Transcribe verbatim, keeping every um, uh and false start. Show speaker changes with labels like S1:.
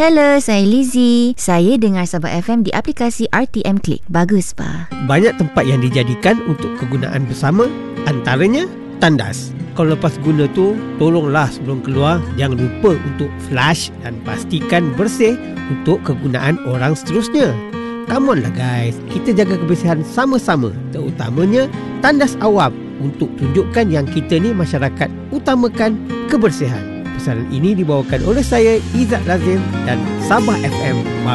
S1: Hello, saya Lizzie. Saya dengar Sabah F M di aplikasi R T M Click. Bagus, Pa.
S2: Banyak tempat yang dijadikan untuk kegunaan bersama, antaranya tandas. Kalau lepas guna tu, tolonglah sebelum keluar jangan lupa untuk flush dan pastikan bersih untuk kegunaan orang seterusnya. Come on lah guys, kita jaga kebersihan sama-sama, terutamanya tandas awam, untuk tunjukkan yang kita ni masyarakat utamakan kebersihan. Pesanan ini dibawakan oleh saya, Izzat Lazim dan Sabah F M.